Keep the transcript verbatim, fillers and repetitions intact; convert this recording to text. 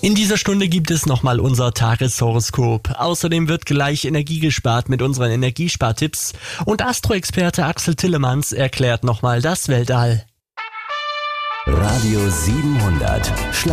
In dieser Stunde gibt es nochmal unser Tageshoroskop. Außerdem wird gleich Energie gespart mit unseren Energiespartipps. Und Astroexperte Axel Tillemanns erklärt nochmal das Weltall. Radio siebenhundert.